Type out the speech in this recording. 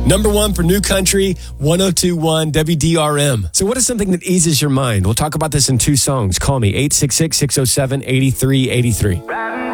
Number one for New Country, 1021 WDRM. So what is something that eases your mind? We'll talk about this in two songs. Call me, 866-607-8383.